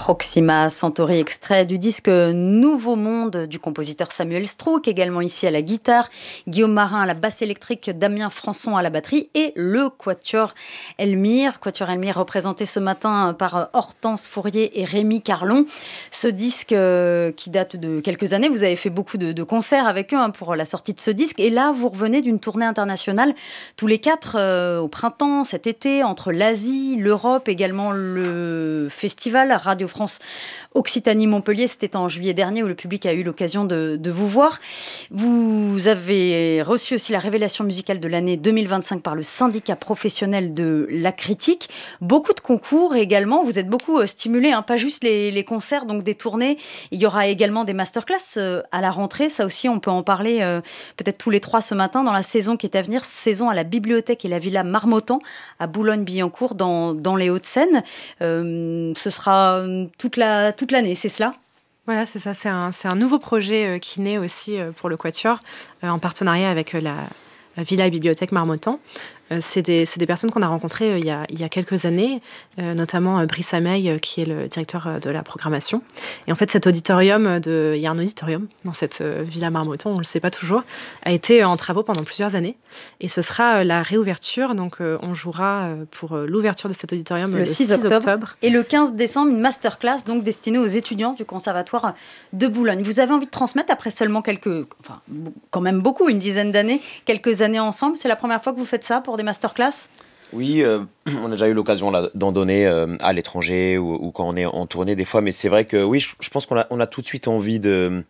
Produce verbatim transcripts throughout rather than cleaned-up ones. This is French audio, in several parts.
Proxima Centauri, extrait du disque Nouveau Monde du compositeur Samuel Strouk, également ici à la guitare, Guillaume Marin à la basse électrique, Damien Françon à la batterie et le Quatuor Elmire. Quatuor Elmire représenté ce matin par Hortense Fourier et Rémi Carlon. Ce disque euh, qui date de quelques années, vous avez fait beaucoup de, de concerts avec eux hein, pour la sortie de ce disque et là vous revenez d'une tournée internationale tous les quatre euh, au printemps, cet été, entre l'Asie, l'Europe, également le festival Radio France Occitanie-Montpellier, c'était en juillet dernier où le public a eu l'occasion de, de vous voir. Vous avez reçu aussi la révélation musicale de l'année deux mille vingt-cinq par le syndicat professionnel de la critique. Beaucoup de concours également, vous êtes beaucoup stimulés, hein, pas juste les, les concerts, donc des tournées. Il y aura également des masterclass euh, à la rentrée, ça aussi on peut en parler euh, peut-être tous les trois ce matin dans la saison qui est à venir, saison à la bibliothèque et la villa Marmottan à Boulogne-Billancourt dans, dans les Hauts-de-Seine. Euh, ce sera toute, la, toute l'année, c'est cela ? Voilà, c'est ça. C'est un, c'est un nouveau projet euh, qui naît aussi euh, pour le Quatuor, euh, en partenariat avec euh, la, la Villa et Bibliothèque Marmottan. Euh, c'est, des, c'est des personnes qu'on a rencontrées euh, il, y a, il y a quelques années, euh, notamment euh, Brice Ameil, euh, qui est le directeur euh, de la programmation. Et en fait, cet auditorium, de, il y a un auditorium dans cette euh, Villa Marmottan, on ne le sait pas toujours, a été en travaux pendant plusieurs années. Et ce sera euh, la réouverture. Donc, euh, on jouera euh, pour euh, l'ouverture de cet auditorium le, le six octobre. Et le quinze décembre, une masterclass donc destinée aux étudiants du Conservatoire de Boulogne. Vous avez envie de transmettre après seulement quelques, enfin, quand même beaucoup, une dizaine d'années, quelques années ensemble. C'est la première fois que vous faites ça pour des masterclass ? Oui, euh, on a déjà eu l'occasion là, d'en donner euh, à l'étranger ou, ou quand on est en tournée des fois, mais c'est vrai que oui, je, je pense qu'on a, on a tout de suite envie de,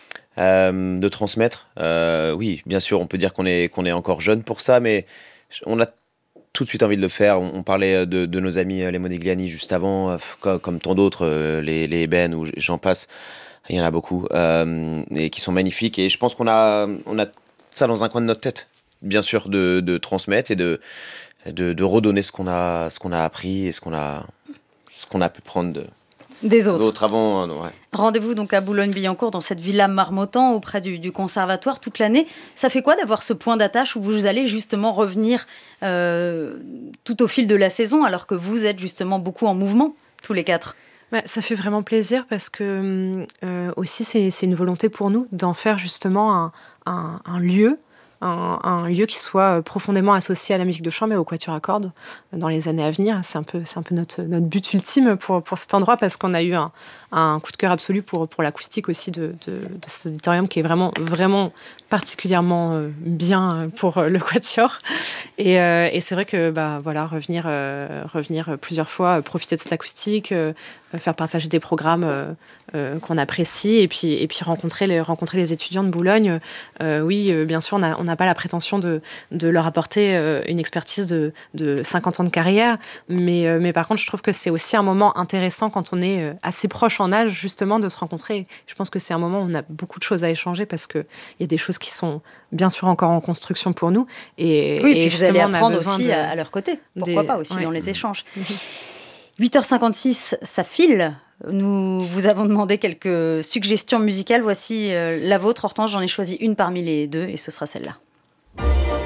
euh, de transmettre. Euh, oui, bien sûr, on peut dire qu'on est, qu'on est encore jeune pour ça, mais on a tout de suite envie de le faire. On, on parlait de, de nos amis les Modigliani juste avant, euh, comme, comme tant d'autres, euh, les, les Eben ou j'en passe. Il y en a beaucoup euh, et qui sont magnifiques. Et je pense qu'on a, on a ça dans un coin de notre tête, bien sûr, de, de transmettre et de De, de redonner ce qu'on a, ce qu'on a appris et ce qu'on a, ce qu'on a pu prendre de, des autres. d'autres avant. Ouais. Rendez-vous donc à Boulogne-Billancourt dans cette villa Marmottan auprès du, du conservatoire toute l'année. Ça fait quoi d'avoir ce point d'attache où vous allez justement revenir euh, tout au fil de la saison alors que vous êtes justement beaucoup en mouvement tous les quatre ? Bah, ça fait vraiment plaisir parce que euh, aussi c'est, c'est une volonté pour nous d'en faire justement un, un, un lieu Un, un lieu qui soit profondément associé à la musique de chambre et au quatuor à cordes dans les années à venir. C'est un peu, c'est un peu notre, notre but ultime pour, pour cet endroit parce qu'on a eu un, un coup de cœur absolu pour, pour l'acoustique aussi de, de, de cet auditorium qui est vraiment, vraiment particulièrement bien pour le quatuor. Et, euh, et c'est vrai que bah, voilà, revenir, euh, revenir plusieurs fois, profiter de cette acoustique, euh, faire partager des programmes euh, euh, qu'on apprécie et puis, et puis rencontrer, les, rencontrer les étudiants de Boulogne. Euh, oui, euh, bien sûr, on a, on n'a pas la prétention de, de leur apporter euh, une expertise de, de cinquante ans de carrière, mais, euh, mais par contre, je trouve que c'est aussi un moment intéressant quand on est euh, assez proche en âge, justement, de se rencontrer. Je pense que c'est un moment où on a beaucoup de choses à échanger parce qu'il y a des choses qui sont bien sûr encore en construction pour nous. Et, oui, et puis vous allez apprendre aussi de, à, à leur côté. Pourquoi des, pas aussi ouais. dans les échanges. huit heures cinquante-six, ça file. Nous vous avons demandé quelques suggestions musicales. Voici euh, la vôtre, Hortense. J'en ai choisi une parmi les deux et ce sera celle-là.